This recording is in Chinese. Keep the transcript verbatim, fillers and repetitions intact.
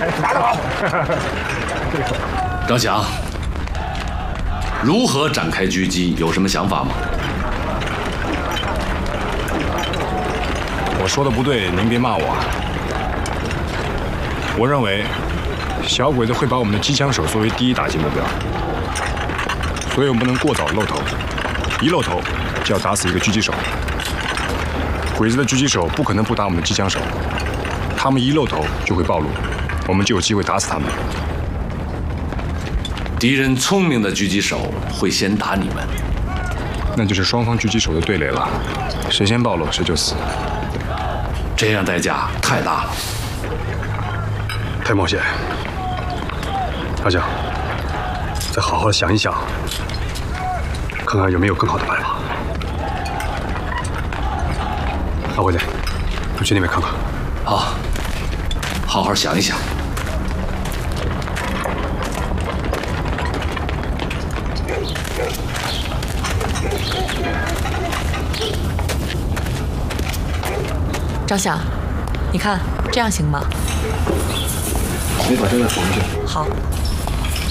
打得好！ 张翔，如何展开狙击？有什么想法吗？ 我说的不对，您别骂我。我认为，小鬼子会把我们的机枪手作为第一打击目标，所以我们不能过早露头，一露头就要打死一个狙击手。鬼子的狙击手不可能不打我们的机枪手，他们一露头就会暴露，我们就有机会打死他们。 敌人聪明的狙击手会先打你们， 那就是双方狙击手的对垒了，谁先暴露谁就死。 这样代价太大了， 太冒险。阿江，再好好想一想，看看有没有更好的办法。阿伙计，我去那边看看。 好，好好想一想。 张翔，你看这样行吗？ 你把这个缝上去。 好。